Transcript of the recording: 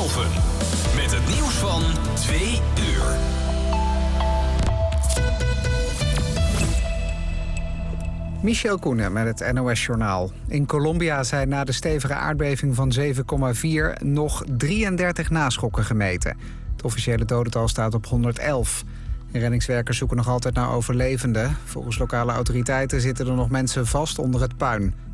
Alphen. Met het nieuws van 2 uur. Michel Koenen met het NOS-journaal. In Colombia zijn na de stevige aardbeving van 7,4 nog 33 naschokken gemeten. Het officiële dodental staat op 111. Reddingswerkers zoeken nog altijd naar overlevenden. Volgens lokale autoriteiten zitten er nog mensen vast onder het puin.